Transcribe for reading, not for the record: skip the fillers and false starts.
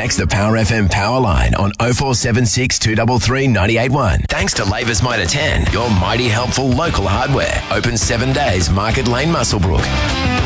text the Power FM power line on 0476 233 981. Thanks to Labour's Mitre 10, your mighty helpful local hardware. Open 7 days, Market Lane, Muswellbrook.